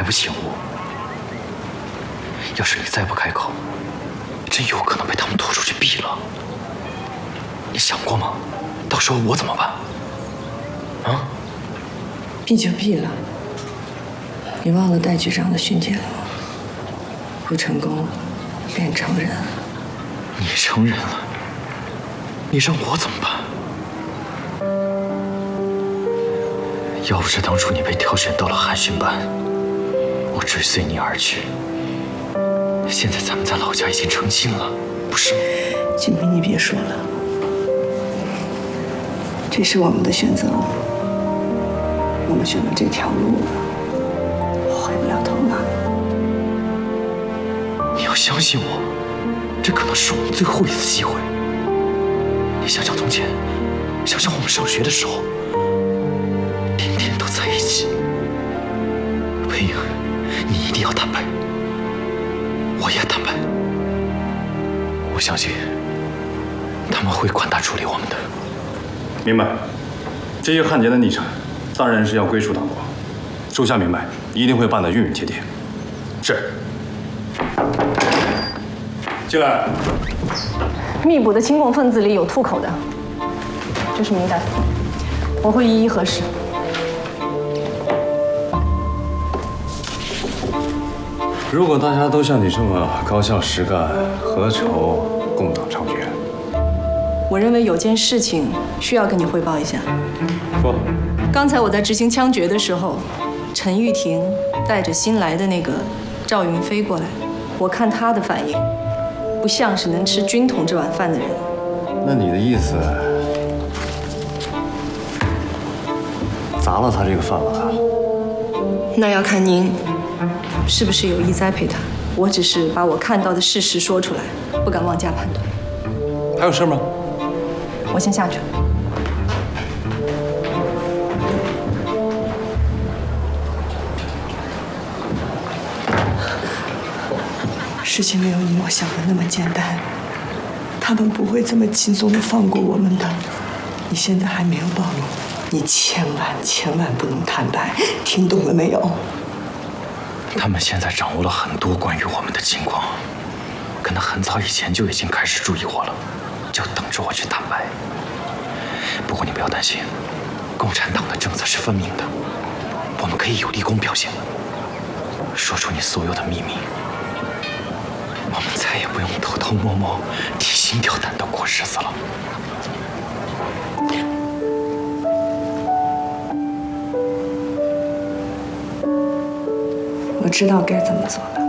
不醒悟。要是你再不开口，真有可能被他们拖出去毙了。你想过吗？到时候我怎么办？啊？ 毙就毙了，你忘了戴局长的训诫了吗？不成功，便成仁。 你成仁了，你让我怎么办？要不是当初你被挑选到了寒训班，我追随你而去，现在咱们在老家已经成亲了，不是吗？ 锦屏，你别说了，这是我们的选择，我们选了这条路，回不了头了。 你要相信我，这可能是我们最后一次机会。你想想从前，想想我们上学的时候，天天都在一起。魏莹，你一定要坦白，我也坦白。我相信他们会宽大处理我们的。 明白。这些汉奸的昵称，当然是要归属党国。属下明白，一定会办得熠熠帖帖。是。进来。 密捕的亲共分子里有吐口的，这是名单，我会一一核实。 如果大家都像你这么高效实干，何愁共党猖獗？ 我认为有件事情需要跟你汇报一下。 说。 刚才我在执行枪决的时候，陈玉婷带着新来的那个赵云飞过来，我看他的反应，不像是能吃军统这碗饭的人。 那你的意思，砸了他这个饭碗？ 那要看您是不是有意栽培他。我只是把我看到的事实说出来，不敢妄加判断。 还有事吗？ 我先下去了。 事情没有你我想的那么简单，他们不会这么轻松的放过我们的。你现在还没有暴露，你千万不能坦白，听懂了没有？ 他们现在掌握了很多关于我们的情况，可能很早以前就已经开始注意我了，就等着我去坦白。不过你不要担心，共产党的政策是分明的，我们可以有立功表现，说出你所有的秘密。我们再也不用偷偷摸摸、提心吊胆的过日子了。 我知道该怎么做了。